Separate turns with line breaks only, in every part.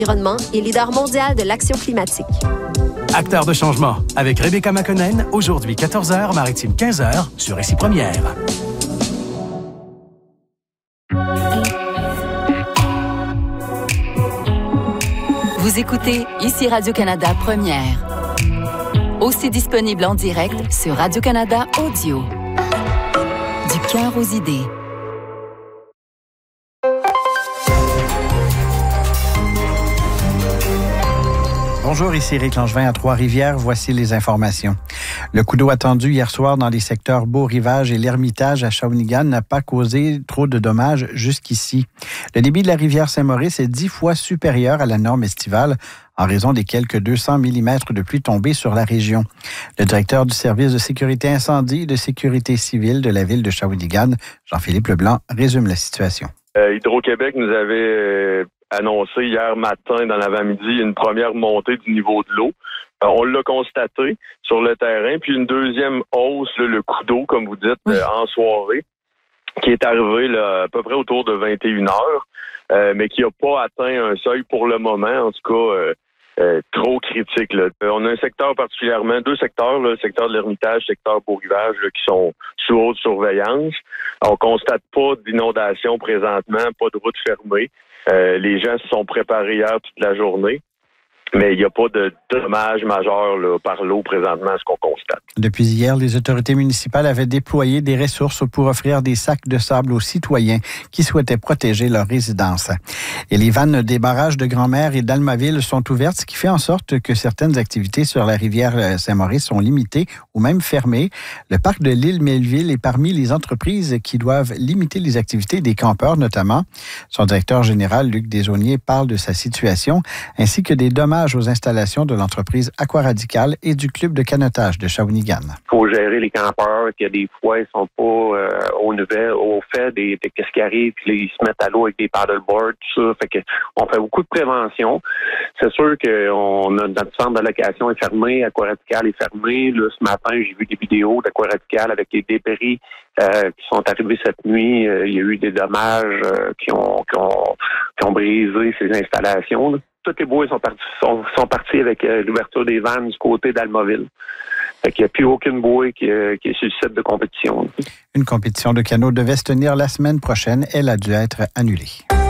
Environnement et leader mondial de l'action climatique.
Acteur de changement avec Rebecca McConnell, aujourd'hui 14h, Maritime 15h, sur Récit Première.
Vous écoutez ici Radio-Canada Première. Aussi disponible en direct sur Radio-Canada Audio. Du cœur aux idées.
Bonjour, ici Éric Langevin à Trois-Rivières. Voici les informations. Le coup d'eau attendu hier soir dans les secteurs Beau-Rivage et l'Ermitage à Shawinigan n'a pas causé trop de dommages jusqu'ici. Le débit de la rivière Saint-Maurice est 10 fois supérieur à la norme estivale en raison des quelques 200 mm de pluie tombée sur la région. Le directeur du service de sécurité incendie et de sécurité civile de la ville de Shawinigan, Jean-Philippe Leblanc, résume la situation.
Hydro-Québec nous avait annoncé hier matin dans l'avant-midi une première montée du niveau de l'eau. On l'a constaté sur le terrain, puis une deuxième hausse, le coup d'eau, comme vous dites, en soirée, qui est arrivé là, à peu près autour de 21 heures, mais qui n'a pas atteint un seuil pour le moment, en tout cas trop critique. Là. On a un secteur particulièrement, deux secteurs, là, le secteur de l'Ermitage, le secteur Beau-Rivage, là, qui sont sous haute surveillance. On constate pas d'inondation présentement, pas de route fermée. Les gens se sont préparés hier toute la journée. Mais il n'y a pas de dommages majeurs là, par l'eau présentement, ce qu'on constate.
Depuis hier, les autorités municipales avaient déployé des ressources pour offrir des sacs de sable aux citoyens qui souhaitaient protéger leur résidence. Et les vannes des barrages de Grand-Mère et d'Almaville sont ouvertes, ce qui fait en sorte que certaines activités sur la rivière Saint-Maurice sont limitées ou même fermées. Le parc de l'île Melville est parmi les entreprises qui doivent limiter les activités des campeurs, notamment. Son directeur général, Luc Desaulniers, parle de sa situation, ainsi que des dommages aux installations de l'entreprise Aquaradical et du club de canotage de Shawinigan.
Il faut gérer les campeurs, que des fois, ils sont pas au fait de qu'est-ce qui arrive, puis là, ils se mettent à l'eau avec des paddleboards, tout ça. Fait que on fait beaucoup de prévention. C'est sûr qu'on a notre centre de location est fermé, Aquaradical est fermé. Là, ce matin, j'ai vu des vidéos d'Aquaradical avec les débris qui sont arrivés cette nuit. Il y a eu des dommages qui ont brisé ces installations. Là. Tous les bois sont partis avec l'ouverture des vannes du côté d'Almaville. Fait qu'il n'y a plus aucune bouée qui est sur le site de compétition.
Une compétition de canot devait se tenir la semaine prochaine. Elle a dû être annulée.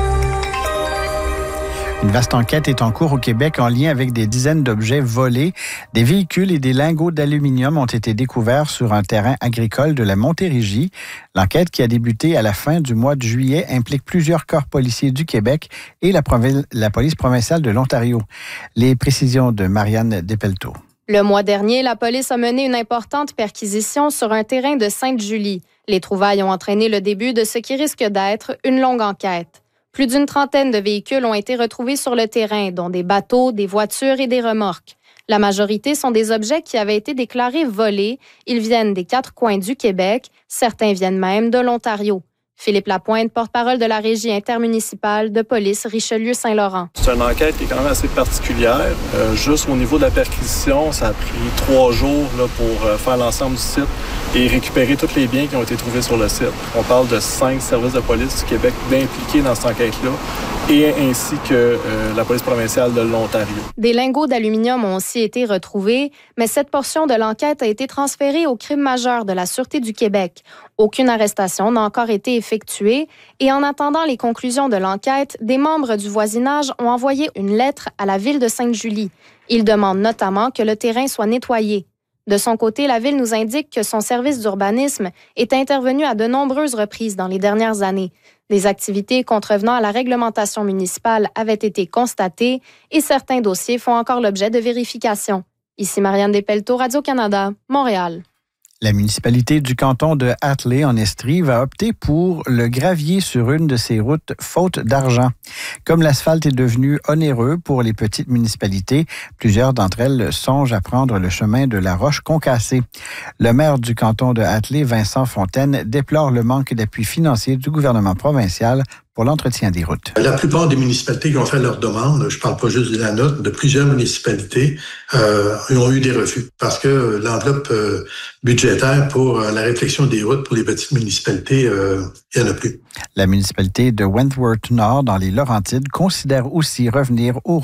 Une vaste enquête est en cours au Québec en lien avec des dizaines d'objets volés. Des véhicules et des lingots d'aluminium ont été découverts sur un terrain agricole de la Montérégie. L'enquête, qui a débuté à la fin du mois de juillet, implique plusieurs corps policiers du Québec et la police provinciale de l'Ontario. Les précisions de Marianne Despelteaux.
Le mois dernier, la police a mené une importante perquisition sur un terrain de Sainte-Julie. Les trouvailles ont entraîné le début de ce qui risque d'être une longue enquête. Plus d'une trentaine de véhicules ont été retrouvés sur le terrain, dont des bateaux, des voitures et des remorques. La majorité sont des objets qui avaient été déclarés volés. Ils viennent des 4 coins du Québec. Certains viennent même de l'Ontario. Philippe Lapointe, porte-parole de la Régie intermunicipale de police Richelieu-Saint-Laurent.
C'est une enquête qui est quand même assez particulière. Juste au niveau de la perquisition, ça a pris 3 jours là, pour faire l'ensemble du site et récupérer tous les biens qui ont été trouvés sur le site. On parle de 5 services de police du Québec impliqués dans cette enquête-là et ainsi que la police provinciale de l'Ontario.
Des lingots d'aluminium ont aussi été retrouvés, mais cette portion de l'enquête a été transférée au crime majeur de la Sûreté du Québec. Aucune arrestation n'a encore été effectuée et en attendant les conclusions de l'enquête, des membres du voisinage ont envoyé une lettre à la ville de Sainte-Julie. Ils demandent notamment que le terrain soit nettoyé. De son côté, la ville nous indique que son service d'urbanisme est intervenu à de nombreuses reprises dans les dernières années. Des activités contrevenant à la réglementation municipale avaient été constatées et certains dossiers font encore l'objet de vérification. Ici Marianne Despelteaux, Radio-Canada, Montréal.
La municipalité du canton de Hatley en Estrie va opter pour le gravier sur une de ses routes faute d'argent. Comme l'asphalte est devenu onéreux pour les petites municipalités, plusieurs d'entre elles songent à prendre le chemin de la Roche-Concassée. Le maire du canton de Hatley, Vincent Fontaine, déplore le manque d'appui financier du gouvernement provincial pour l'entretien des routes.
La plupart des municipalités qui ont fait leur demande, je ne parle pas juste de la nôtre, de plusieurs municipalités, ont eu des refus parce que l'enveloppe budgétaire pour la réflexion des routes pour les petites municipalités, il n'y en a plus.
La municipalité de Wentworth Nord, dans les Laurentides, considère aussi revenir aux